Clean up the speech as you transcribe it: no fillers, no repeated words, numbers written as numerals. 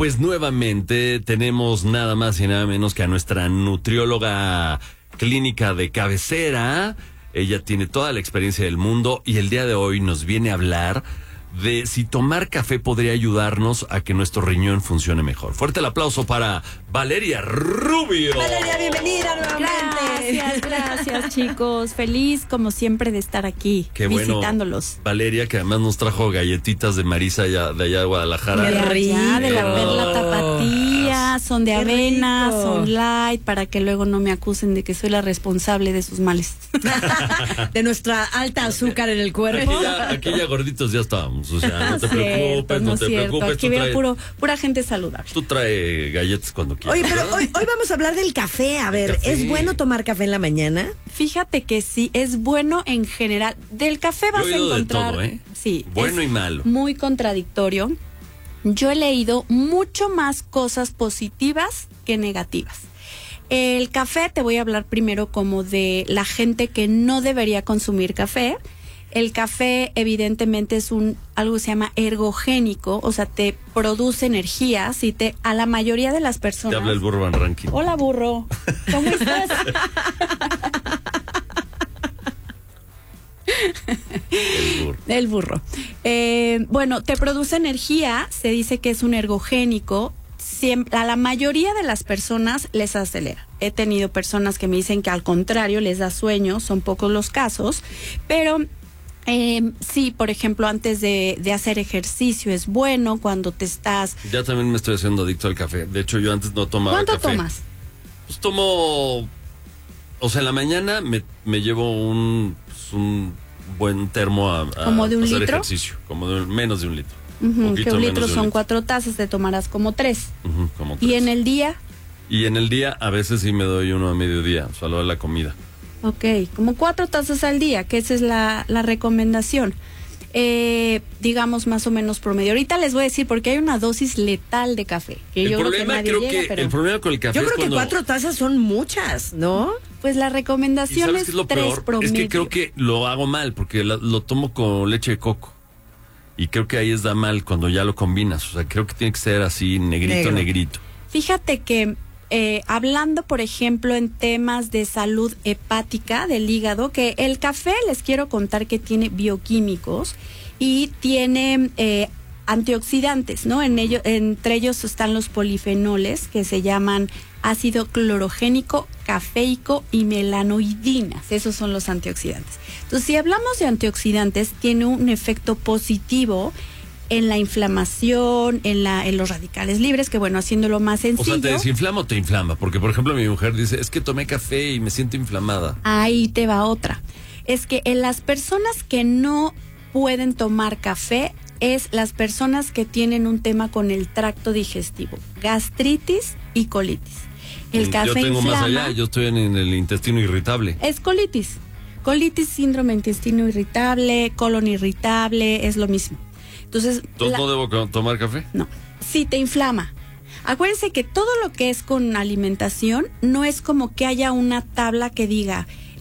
Pues nuevamente tenemos nada más y nada menos que a nuestra nutrióloga clínica de cabecera. Ella tiene toda la experiencia del mundo y el día de hoy nos viene a hablar de si tomar café podría ayudarnos a que nuestro riñón funcione mejor. Fuerte el aplauso para Valeria Rubio. Valeria, bienvenida nuevamente. Gracias chicos. Feliz como siempre de estar aquí. Qué visitándolos. Bueno, Valeria, que además nos trajo galletitas de Marisa de allá de Guadalajara. De allá, de la perla tapatía, son de Qué avena, rico. son light, para que luego no me acusen de que soy la responsable de sus males. De nuestra alta azúcar en el cuerpo. Aquí ya gorditos ya estábamos. O sea, no te Cierto, preocupes, no te cierto. preocupes. Aquí veo pura gente saludable. Tú trae galletas cuando quieras. Oye, pero hoy vamos a hablar del café. A ver, café. ¿es bueno tomar café en la mañana? Fíjate que sí, es bueno en general. Del café vas Yo he a oído de encontrar. todo, ¿eh? Sí. Bueno es y malo. Muy contradictorio. Yo he leído mucho más cosas positivas que negativas. El café, te voy a hablar primero como de la gente que no debería consumir café. El café evidentemente es algo que se llama ergogénico, o sea, te produce energía, a la mayoría de las personas. Te habla el burro Van Ranking. Hola burro, ¿cómo estás? El burro. Bueno, te produce energía, se dice que es un ergogénico. A la mayoría de las personas les acelera. He tenido personas que me dicen que al contrario les da sueño, son pocos los casos, pero sí, por ejemplo, antes de hacer ejercicio es bueno cuando te estás... Ya también me estoy haciendo adicto al café. De hecho, yo antes no tomaba ¿Cuánto café. tomas? Pues tomo... O sea, en la mañana me llevo un buen termo a ¿Como de un hacer litro? ejercicio. Como de menos de un litro. Que un litro menos de son litro. 4 tazas, te tomarás como 3. Como ¿Y 3. en el día? Y en el día a veces sí me doy uno a mediodía, o sea, lo de la comida. Ok, como 4 tazas al día, que esa es la recomendación. Digamos más o menos promedio. Ahorita les voy a decir porque hay una dosis letal de café. Que El yo problema creo que nadie llega, pero el problema con el café Yo es creo que cuando... 4 tazas son muchas, ¿no? pues la ¿Y recomendación sabes es qué es lo 3 peor? promedio. Es que creo que lo hago mal porque lo tomo con leche de coco. Y creo que ahí da mal cuando ya lo combinas. O sea, creo que tiene que ser así, Negro. negrito. Fíjate que hablando, por ejemplo, en temas de salud hepática del hígado, que el café les quiero contar que tiene bioquímicos y tiene antioxidantes, ¿no? Entre ellos están los polifenoles que se llaman ácido clorogénico, cafeico y melanoidinas. Esos son los antioxidantes. Entonces, si hablamos de antioxidantes, tiene un efecto positivo en la inflamación, en los radicales libres, que bueno, haciéndolo más O sencillo. sea, ¿te desinflama o te inflama? Porque, por ejemplo, mi mujer dice, es que tomé café y me siento inflamada. Ahí te va otra. Es que en las personas que no pueden tomar café, es las personas que tienen un tema con el tracto digestivo, gastritis y colitis. El café Yo tengo inflama. más allá, yo estoy en el intestino irritable. Es colitis. Colitis, síndrome intestino irritable, colon irritable, es lo mismo. Entonces, ¿Entonces no debo tomar café? no, sí te inflama. Acuérdense que todo lo que es con alimentación no es como que haya una tabla que diga